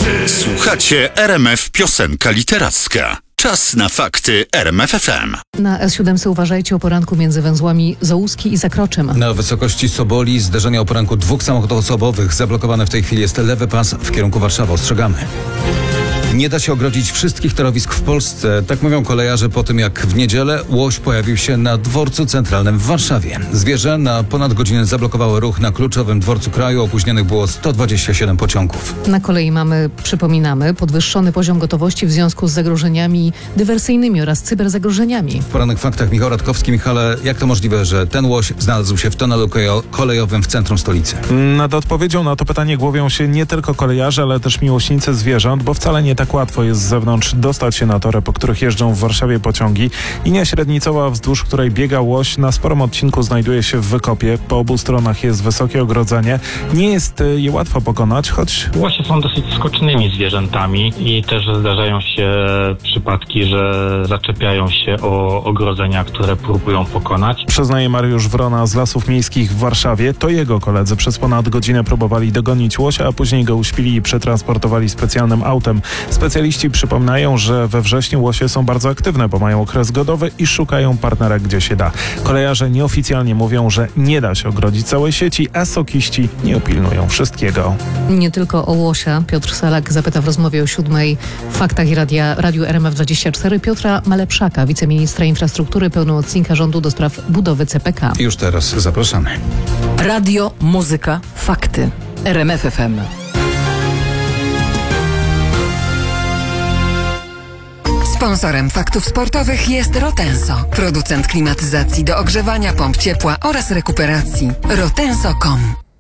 Słuchacie RMF Piosenka Literacka. Czas na fakty RMF FM. Na S7 uważajcie o poranku między węzłami Załuski i Zakroczem. Na wysokości Soboli zderzenia o poranku dwóch samochodów osobowych. Zablokowany w tej chwili jest lewy pas w kierunku Warszawy. Ostrzegamy. Nie da się ogrodzić wszystkich torowisk w Polsce. Tak mówią kolejarze po tym, jak w niedzielę łoś pojawił się na dworcu centralnym w Warszawie. Zwierzę na ponad godzinę zablokowało ruch na kluczowym dworcu kraju. Opóźnionych było 127 pociągów. Na kolei mamy, przypominamy, podwyższony poziom gotowości w związku z zagrożeniami dywersyjnymi oraz cyberzagrożeniami. W porannych faktach Michał Radkowski. Michale, jak to możliwe, że ten łoś znalazł się w tunelu kolejowym w centrum stolicy? Nad odpowiedzią na to pytanie głowią się nie tylko kolejarze, ale też miłośnicy zwierząt, bo wcale nie tak łatwo jest z zewnątrz dostać się na tory, po których jeżdżą w Warszawie pociągi. Linia średnicowa, wzdłuż której biega łoś, na sporym odcinku znajduje się w wykopie. Po obu stronach jest wysokie ogrodzenie. Nie jest je łatwo pokonać, choć... Łosie są dosyć skocznymi zwierzętami i też zdarzają się przypadki, że zaczepiają się o ogrodzenia, które próbują pokonać. Przyznaje Mariusz Wrona z Lasów Miejskich w Warszawie. To jego koledzy przez ponad godzinę próbowali dogonić łosia, a później go uśpili i przetransportowali specjalnym autem. Specjaliści przypominają, że we wrześniu łosie są bardzo aktywne, bo mają okres godowy i szukają partnera gdzie się da. Kolejarze nieoficjalnie mówią, że nie da się ogrodzić całej sieci, a sokiści nie opilnują wszystkiego. Nie tylko o łosia. Piotr Salak zapyta w rozmowie o 7:00 w Faktach i Radiu RMF24 Piotra Malepszaka, wiceministra infrastruktury, pełnomocnika rządu do spraw budowy CPK. Już teraz zapraszamy. Radio, muzyka, fakty. RMF FM. Sponsorem faktów sportowych jest Rotenso, producent klimatyzacji do ogrzewania, pomp ciepła oraz rekuperacji. Rotenso.com.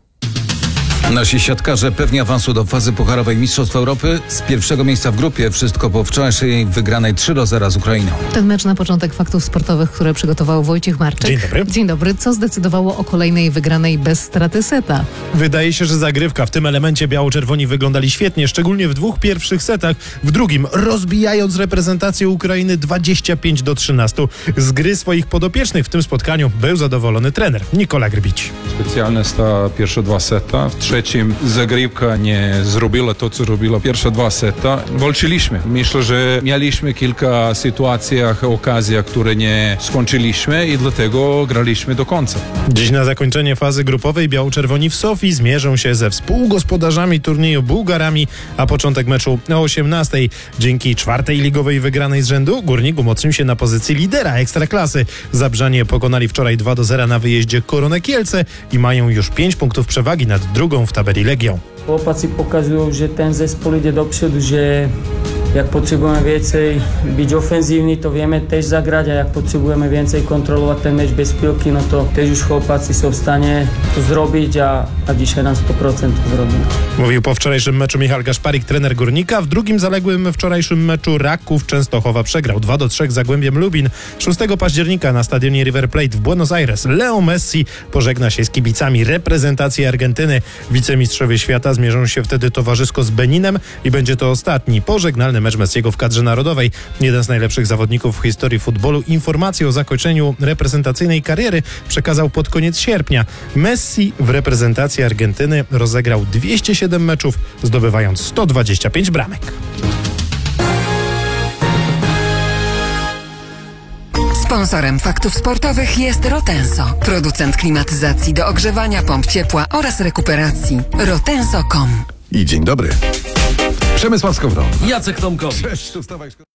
Nasi siatkarze pewni awansu do fazy pucharowej Mistrzostw Europy. Z pierwszego miejsca w grupie, wszystko po wczorajszej wygranej 3-0 z Ukrainą. Ten mecz na początek faktów sportowych, które przygotował Wojciech Marczyk. Dzień dobry. Dzień dobry. Co zdecydowało o kolejnej wygranej bez straty seta? Wydaje się, że zagrywka. W tym elemencie biało-czerwoni wyglądali świetnie, szczególnie w dwóch pierwszych setach. W drugim rozbijając reprezentację Ukrainy 25-13. Z gry swoich podopiecznych w tym spotkaniu był zadowolony trener Nikola Grbić. Specjalne sta pierwsze dwa seta. W trzecim zagrywka nie zrobiła to, co robiła pierwsze dwa seta. Walczyliśmy. Myślę, że mieliśmy kilka sytuacjach, okazjach, które nie skończyliśmy i dlatego graliśmy do końca. Dziś na zakończenie fazy grupowej biało-czerwoni w Sofii zmierzą się ze współgospodarzami turnieju Bułgarami, a początek meczu o 18:00. Dzięki czwartej ligowej wygranej z rzędu Górnik umocnił się na pozycji lidera Ekstraklasy. Zabrzanie pokonali wczoraj 2-0 na wyjeździe Koronę Kielce i mają już 5 punktów przewagi nad drugą w tabeli Legią. Chłopacy pokazują, że ten zespół idzie do przodu, że jak potrzebujemy więcej być ofensywni, to wiemy też zagrać, a jak potrzebujemy więcej kontrolować ten mecz bez piłki, no to też już chłopacy są w stanie to zrobić, a dzisiaj na 100% to zrobimy. Mówił po wczorajszym meczu Michał Gaszparik, trener Górnika. W drugim zaległym wczorajszym meczu Raków Częstochowa przegrał 2-3 z Zagłębiem Lubin. 6 października na stadionie River Plate w Buenos Aires Leo Messi pożegna się z kibicami reprezentacji Argentyny. Wicemistrzowie świata zmierzą się wtedy towarzysko z Beninem i będzie to ostatni pożegnalny mecz Messiego w kadrze narodowej. Jeden z najlepszych zawodników w historii futbolu informację o zakończeniu reprezentacyjnej kariery przekazał pod koniec sierpnia. Messi w reprezentacji Argentyny rozegrał 207 meczów, zdobywając 125 bramek. Sponsorem faktów sportowych jest Rotenso, producent klimatyzacji do ogrzewania, pomp ciepła oraz rekuperacji. Rotenso.com. I dzień dobry. Przemysław Skowron. Jacek Tomkowicz. Cześć,